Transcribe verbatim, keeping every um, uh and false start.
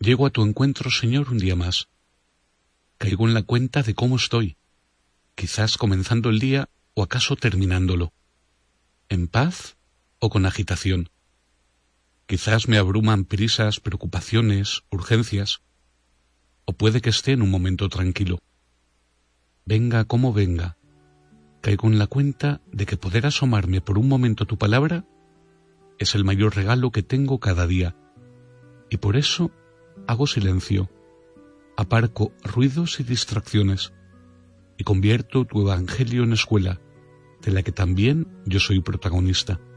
Llego a tu encuentro, Señor, un día más. Caigo en la cuenta de cómo estoy, quizás comenzando el día o acaso terminándolo, en paz o con agitación. Quizás me abruman prisas, preocupaciones, urgencias, o puede que esté en un momento tranquilo. Venga como venga, caigo en la cuenta de que poder asomarme por un momento a tu palabra es el mayor regalo que tengo cada día, y por eso hago silencio, aparco ruidos y distracciones, y convierto tu evangelio en escuela, de la que también yo soy protagonista.